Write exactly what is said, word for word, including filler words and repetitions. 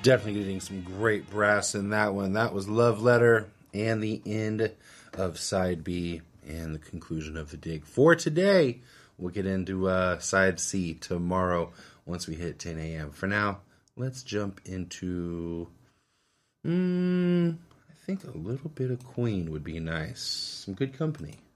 Definitely getting some great brass in that one. That was Love Letter and the end of side B and the conclusion of the dig. For today, we'll get into uh, side C tomorrow once we hit ten a.m. For now, let's jump into, mm, I think a little bit of Queen would be nice. Some good company.